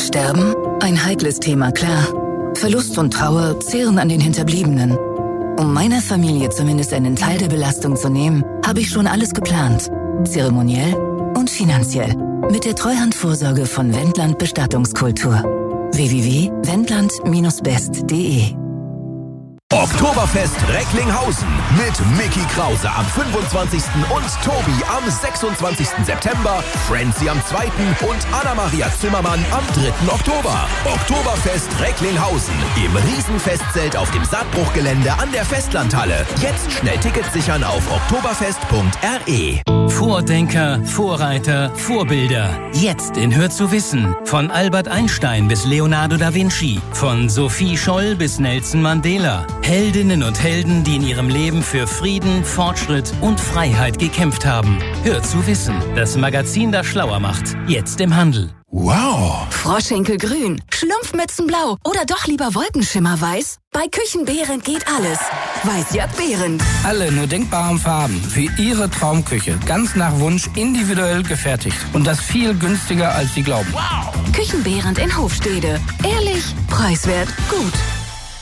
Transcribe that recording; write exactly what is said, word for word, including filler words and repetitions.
Sterben? Ein heikles Thema, klar. Verlust und Trauer zehren an den Hinterbliebenen. Um meiner Familie zumindest einen Teil der Belastung zu nehmen, habe ich schon alles geplant. Zeremoniell und finanziell. Mit der Treuhandvorsorge von Wendland Bestattungskultur. w w w punkt wendland Bindestrich best punkt de Oktoberfest Recklinghausen mit Micky Krause am fünfundzwanzigsten und Tobi am sechsundzwanzigsten September, Frenzy am zweiten und Anna-Maria Zimmermann am dritten Oktober. Oktoberfest Recklinghausen im Riesenfestzelt auf dem Saatbruchgelände an der Festlandhalle. Jetzt schnell Tickets sichern auf oktoberfest punkt r e. Vordenker, Vorreiter, Vorbilder. Jetzt in Hör zu wissen. Von Albert Einstein bis Leonardo da Vinci. Von Sophie Scholl bis Nelson Mandela. Heldinnen und Helden, die in ihrem Leben für Frieden, Fortschritt und Freiheit gekämpft haben. Hör zu wissen. Das Magazin, das schlauer macht. Jetzt im Handel. Wow! Froschenkel grün, Schlumpfmützen blau oder doch lieber Wolkenschimmer weiß? Bei Küchenbeeren geht alles. Weißjagd Beeren. Alle nur denkbaren Farben für Ihre Traumküche. Ganz nach Wunsch individuell gefertigt. Und das viel günstiger, als Sie glauben. Wow! Küchenbeeren in Hofstede. Ehrlich, preiswert, gut.